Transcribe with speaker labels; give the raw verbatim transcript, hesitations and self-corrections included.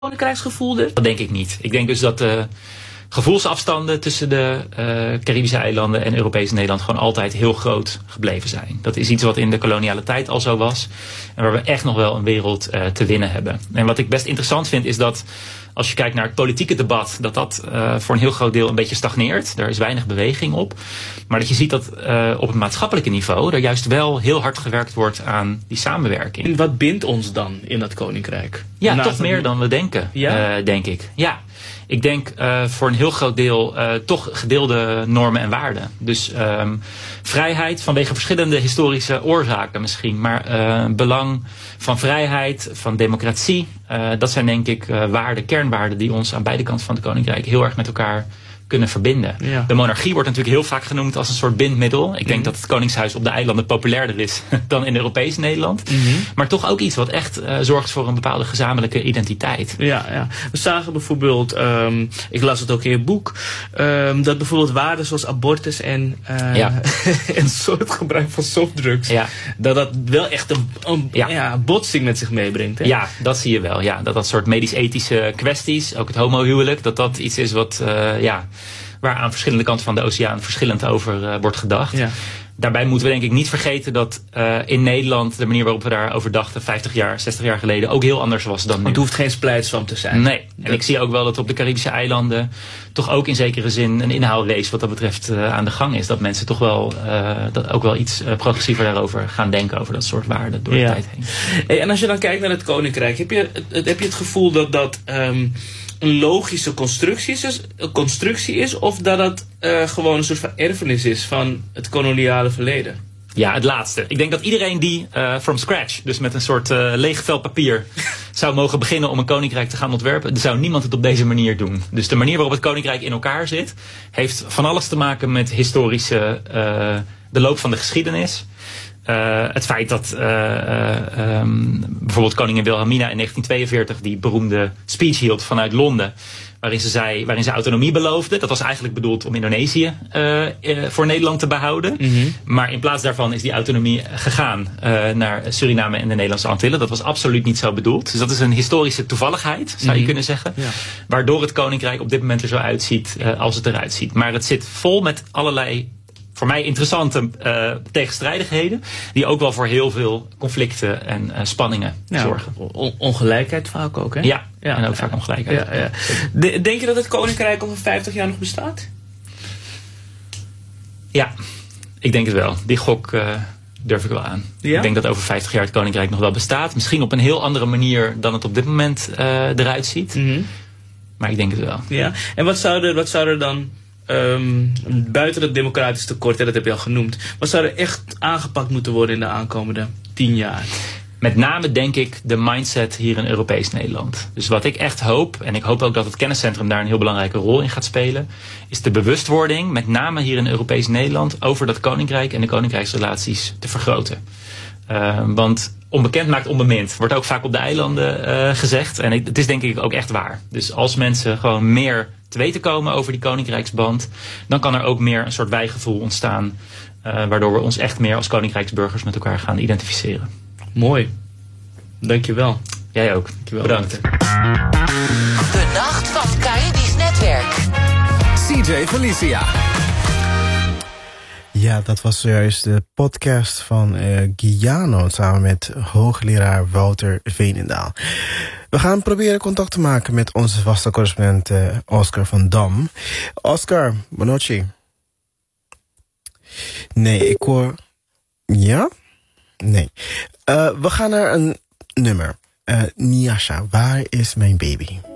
Speaker 1: koninkrijksgevoel dus? Dat denk ik niet. Ik denk dus dat de gevoelsafstanden tussen de uh, Caribische eilanden en Europese Nederland gewoon altijd heel groot gebleven zijn. Dat is iets wat in de koloniale tijd al zo was. En waar we echt nog wel een wereld uh, te winnen hebben. En wat ik best interessant vind is dat als je kijkt naar het politieke debat, dat dat uh, voor een heel groot deel een beetje stagneert. Daar is weinig beweging op. Maar dat je ziet dat uh, op het maatschappelijke niveau er juist wel heel hard gewerkt wordt aan die samenwerking.
Speaker 2: En wat bindt ons dan in dat koninkrijk?
Speaker 1: Ja,
Speaker 2: Naast
Speaker 1: toch meer
Speaker 2: dat...
Speaker 1: dan we denken,
Speaker 2: ja?
Speaker 1: uh, denk ik. Ja. Ik denk uh, voor een heel groot deel uh, toch gedeelde normen en waarden. Dus um, vrijheid vanwege verschillende historische oorzaken misschien. Maar uh, belang van vrijheid, van democratie. Uh, dat zijn denk ik uh, waarden, kernwaarden die ons aan beide kanten van het koninkrijk heel erg met elkaar kunnen verbinden.
Speaker 2: Ja.
Speaker 1: De monarchie wordt natuurlijk heel vaak genoemd als een soort bindmiddel. Ik denk mm. dat het koningshuis op de eilanden populairder is dan in Europees Nederland. Mm-hmm. Maar toch ook iets wat echt uh, zorgt voor een bepaalde gezamenlijke identiteit.
Speaker 2: Ja, ja. We zagen bijvoorbeeld, um, ik las het ook in je boek, um, dat bijvoorbeeld waarden zoals abortus en, uh,
Speaker 1: ja.
Speaker 2: en soort gebruik van softdrugs, ja. dat dat wel echt een, een ja. Ja, botsing met zich meebrengt. Hè?
Speaker 1: Ja, dat zie je wel. Ja. Dat dat soort medisch-ethische kwesties, ook het homohuwelijk, dat dat iets is wat, uh, ja, waar aan verschillende kanten van de oceaan verschillend over uh, wordt gedacht. Ja. Daarbij moeten we denk ik niet vergeten dat uh, in Nederland de manier waarop we daarover dachten vijftig jaar, zestig jaar geleden ook heel anders was dan nu.
Speaker 2: Het hoeft geen splijtswam te zijn.
Speaker 1: Nee. En dat... ik zie ook wel dat op de Caribische eilanden toch ook in zekere zin een inhaalrace wat dat betreft uh, aan de gang is. Dat mensen toch wel, uh, dat ook wel iets uh, progressiever daarover gaan denken over dat soort waarden door de
Speaker 2: ja.
Speaker 1: tijd heen.
Speaker 2: Hey, en als je dan kijkt naar het koninkrijk, heb je, heb je het gevoel dat dat um, een logische constructie is, een constructie is of dat dat uh, gewoon een soort van erfenis is van het koloniale verleden?
Speaker 1: Ja, het laatste. Ik denk dat iedereen die uh, from scratch, dus met een soort uh, leeg vel papier, zou mogen beginnen om een koninkrijk te gaan ontwerpen, dan zou niemand het op deze manier doen. Dus de manier waarop het koninkrijk in elkaar zit, heeft van alles te maken met historische, uh, de loop van de geschiedenis. Uh, het feit dat uh, uh, um, bijvoorbeeld koningin Wilhelmina in negentien tweeënveertig die beroemde speech hield vanuit Londen, waarin ze zei, waarin ze autonomie beloofde. Dat was eigenlijk bedoeld om Indonesië uh, uh, voor Nederland te behouden. Mm-hmm. Maar in plaats daarvan is die autonomie gegaan uh, naar Suriname en de Nederlandse Antillen. Dat was absoluut niet zo bedoeld. Dus dat is een historische toevalligheid, zou mm-hmm. je kunnen zeggen. Ja. Waardoor het koninkrijk op dit moment er zo uitziet uh, als het eruit ziet. Maar het zit vol met allerlei, voor mij interessante uh, tegenstrijdigheden, die ook wel voor heel veel conflicten en uh, spanningen ja, zorgen.
Speaker 2: On- ongelijkheid vaak ook, hè?
Speaker 1: Ja, ja en ook vaak ongelijkheid.
Speaker 2: Ja, ja. De, denk je dat het koninkrijk over vijftig jaar nog bestaat?
Speaker 1: Ja, ik denk het wel. Die gok uh, durf ik wel aan. Ja? Ik denk dat over vijftig jaar het koninkrijk nog wel bestaat. Misschien op een heel andere manier dan het op dit moment uh, eruit ziet. Mm-hmm. Maar ik denk het wel.
Speaker 2: Ja. En wat zou er, wat zou er dan Um, buiten het democratisch tekort, hè, dat heb je al genoemd, wat zou er echt aangepakt moeten worden in de aankomende tien jaar?
Speaker 1: Met name denk ik de mindset hier in Europees Nederland. Dus wat ik echt hoop, en ik hoop ook dat het kenniscentrum daar een heel belangrijke rol in gaat spelen, is de bewustwording, met name hier in Europees Nederland, over dat koninkrijk en de koninkrijksrelaties te vergroten. Uh, want onbekend maakt onbemind, wordt ook vaak op de eilanden uh, gezegd. En het is denk ik ook echt waar. Dus als mensen gewoon meer te weten komen over die koninkrijksband, dan kan er ook meer een soort wijgevoel ontstaan, uh, waardoor we ons echt meer als koninkrijksburgers met elkaar gaan identificeren.
Speaker 2: Mooi. Dankjewel.
Speaker 1: Jij ook. Dankjewel. Bedankt.
Speaker 3: De Nacht van Caribisch Netwerk.
Speaker 4: C J Felicia.
Speaker 5: Ja, dat was juist de podcast van uh, Giano samen met hoogleraar Wouter Veenendaal. We gaan proberen contact te maken met onze vaste correspondent uh, Oscar van Dam. Oscar, buonanotte. Nee, ik hoor... Ja? Nee. Uh, we gaan naar een nummer. Uh, Nyasha, waar is mijn baby?